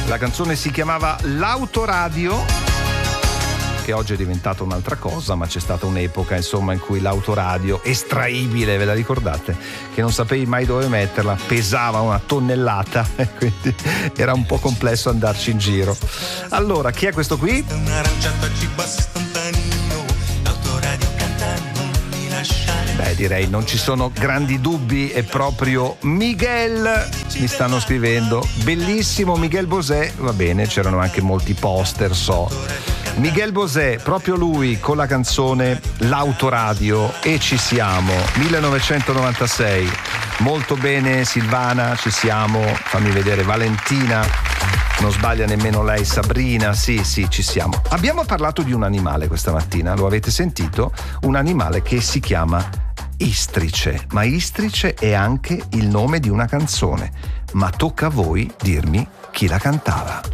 La canzone si chiamava L'Autoradio, che oggi è diventata un'altra cosa, ma c'è stata un'epoca insomma in cui l'autoradio estraibile, ve la ricordate? Che non sapevi mai dove metterla, pesava una tonnellata e quindi era un po' complesso andarci in giro. Allora, chi è questo qui? Beh, direi non ci sono grandi dubbi, è proprio Miguel, mi stanno scrivendo, bellissimo Miguel Bosé, va bene, c'erano anche molti poster, so. Miguel Bosé, proprio lui con la canzone L'Autoradio, e ci siamo, 1996. Molto bene Silvana, ci siamo, fammi vedere Valentina, non sbaglia nemmeno lei, Sabrina, sì, ci siamo. Abbiamo parlato di un animale questa mattina, lo avete sentito? Un animale che si chiama Istrice, ma Istrice è anche il nome di una canzone, ma tocca a voi dirmi chi la cantava.